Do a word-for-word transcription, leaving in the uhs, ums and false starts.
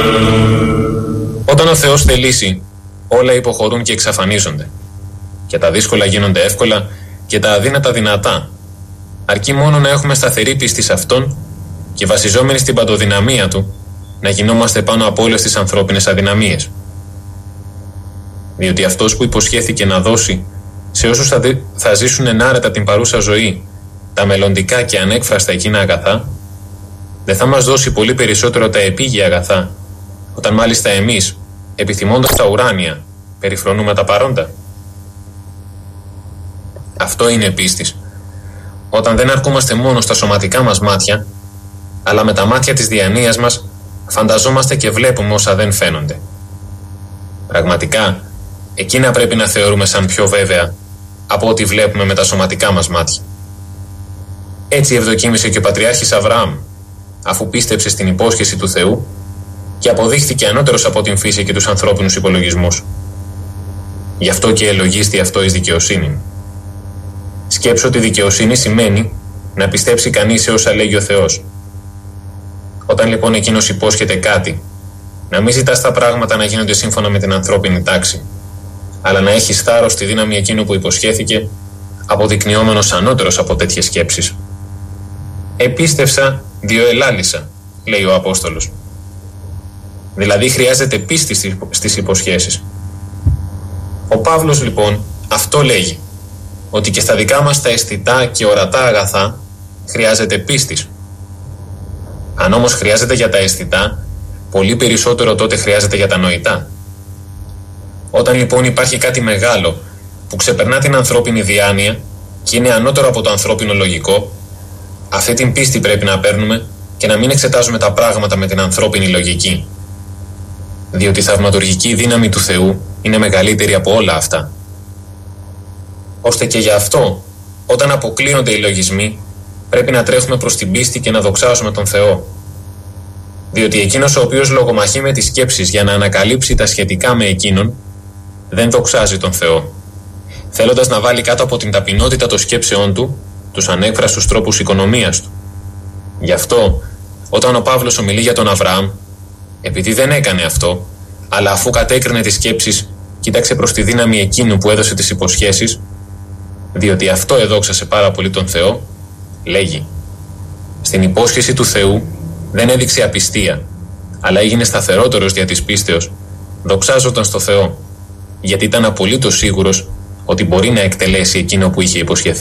Όταν ο Θεός θελήσει, όλα υποχωρούν και εξαφανίζονται. Και τα δύσκολα γίνονται εύκολα και τα αδύνατα δυνατά. Αρκεί μόνο να έχουμε σταθερή πίστη σε Αυτόν και βασιζόμενοι στην παντοδυναμία Του, να γινόμαστε πάνω από όλες τις ανθρώπινες αδυναμίες. Διότι Αυτός που υποσχέθηκε να δώσει σε όσους θα, δι... θα ζήσουν ενάρετα την παρούσα ζωή τα μελλοντικά και ανέκφραστα εκείνα αγαθά, δεν θα μας δώσει πολύ περισσότερο τα επίγεια αγαθά, όταν μάλιστα εμείς, επιθυμώντας τα ουράνια, περιφρονούμε τα παρόντα? Αυτό είναι πίστης. Όταν δεν αρκούμαστε μόνο στα σωματικά μας μάτια, αλλά με τα μάτια της διανοίας μας φανταζόμαστε και βλέπουμε όσα δεν φαίνονται. Πραγματικά, εκείνα πρέπει να θεωρούμε σαν πιο βέβαια από ό,τι βλέπουμε με τα σωματικά μας μάτια. Έτσι ευδοκίμησε και ο Πατριάρχης Αβραάμ, αφού πίστεψε στην υπόσχεση του Θεού και αποδείχθηκε ανώτερος από την φύση και τους ανθρώπινους υπολογισμούς. Γι' αυτό και ελογίστη αυτό εις δικαιοσύνη. Σκέψω ότι δικαιοσύνη σημαίνει να πιστέψει κανείς σε όσα λέγει ο Θεός. Όταν λοιπόν εκείνος υπόσχεται κάτι, να μην ζητάς τα πράγματα να γίνονται σύμφωνα με την ανθρώπινη τάξη, αλλά να έχεις θάρρος στη δύναμη εκείνου που υποσχέθηκε, αποδεικνυόμενος ανώτερος από τέτοιες σκέψεις. Επίστευσα, διό ελάλησα, λέει ο Απόστολος. Δηλαδή χρειάζεται πίστη στις υποσχέσεις. Ο Παύλος λοιπόν αυτό λέγει, ότι και στα δικά μας τα αισθητά και ορατά αγαθά χρειάζεται πίστης. Αν όμως χρειάζεται για τα αισθητά, πολύ περισσότερο τότε χρειάζεται για τα νοητά. Όταν λοιπόν υπάρχει κάτι μεγάλο που ξεπερνά την ανθρώπινη διάνοια και είναι ανώτερο από το ανθρώπινο λογικό, αυτή την πίστη πρέπει να παίρνουμε και να μην εξετάζουμε τα πράγματα με την ανθρώπινη λογική. Διότι η θαυματουργική δύναμη του Θεού είναι μεγαλύτερη από όλα αυτά. Ώστε και γι' αυτό, όταν αποκλείονται οι λογισμοί, πρέπει να τρέχουμε προς την πίστη και να δοξάσουμε τον Θεό. Διότι εκείνος ο οποίος λογομαχεί με τις σκέψεις για να ανακαλύψει τα σχετικά με εκείνον, δεν δοξάζει τον Θεό, θέλοντας να βάλει κάτω από την ταπεινότητα των σκέψεών του τους ανέκφραστους τρόπους οικονομίας του. Γι' αυτό, όταν ο Παύλος ομιλεί για τον Αβραάμ, επειδή δεν έκανε αυτό, αλλά αφού κατέκρινε τις σκέψεις, κοίταξε προς τη δύναμη εκείνου που έδωσε τις υποσχέσεις, διότι αυτό εδόξασε πάρα πολύ τον Θεό, λέγει: στην υπόσχεση του Θεού δεν έδειξε απιστία, αλλά έγινε σταθερότερος δια της πίστεως, δοξάζοντας τον Θεό, γιατί ήταν απολύτως σίγουρος ότι μπορεί να εκτελέσει εκείνο που είχε υποσχεθεί.